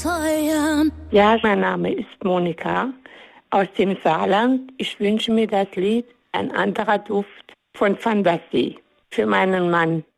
Ja, mein Name ist Monika aus dem Saarland. Ich wünsche mir das Lied Ein anderer Duft von Van Bassi für meinen Mann.